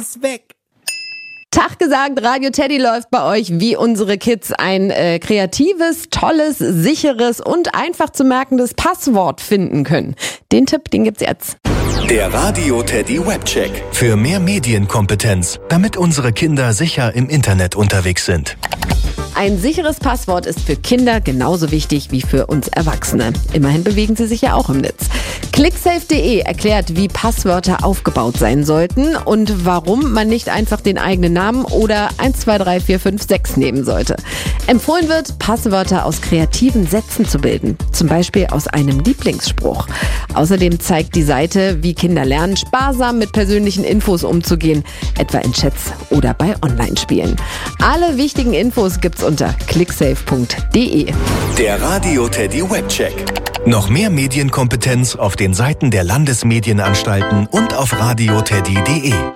ist weg. Tag gesagt, Radio Teddy läuft bei euch wie unsere Kids ein kreatives, tolles, sicheres und einfach zu merkendes Passwort finden können. Den Tipp, den gibt's jetzt. Der Radio Teddy Webcheck. Für mehr Medienkompetenz, damit unsere Kinder sicher im Internet unterwegs sind. Ein sicheres Passwort ist für Kinder genauso wichtig wie für uns Erwachsene. Immerhin bewegen sie sich ja auch im Netz. Clicksafe.de erklärt, wie Passwörter aufgebaut sein sollten und warum man nicht einfach den eigenen Namen oder 1, 2, 3, 4, 5, 6 nehmen sollte. Empfohlen wird, Passwörter aus kreativen Sätzen zu bilden, zum Beispiel aus einem Lieblingsspruch. Außerdem zeigt die Seite, wie Kinder lernen, sparsam mit persönlichen Infos umzugehen, etwa in Chats oder bei Online-Spielen. Alle wichtigen Infos gibt's unter clicksafe.de. Der Radio Teddy Webcheck. Noch mehr Medienkompetenz auf den Seiten der Landesmedienanstalten und auf radioteddy.de.